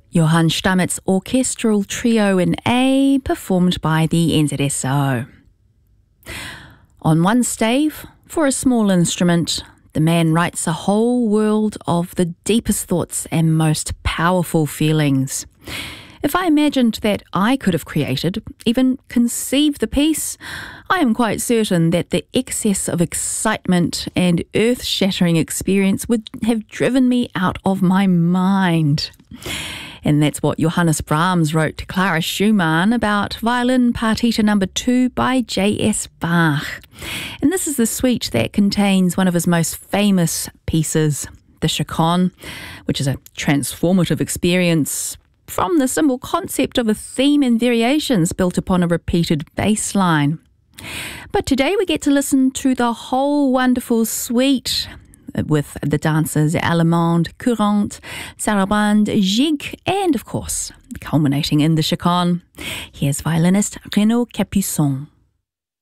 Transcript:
Johann Stamets Orchestral Trio in A, performed by the NZSO. On one stave, for a small instrument, the man writes a whole world of the deepest thoughts and most powerful feelings. If I imagined that I could have created, even conceived the piece, I am quite certain that the excess of excitement and earth-shattering experience would have driven me out of my mind. And that's what Johannes Brahms wrote to Clara Schumann about Violin Partita No. 2 by J.S. Bach. And this is the suite that contains one of his most famous pieces, the Chaconne, which is a transformative experience from the simple concept of a theme and variations built upon a repeated bass line. But today we get to listen to the whole wonderful suite with the dancers Allemande, Courante, Sarabande, Gigue, and of course, culminating in the Chaconne. Here's violinist Renaud Capuçon.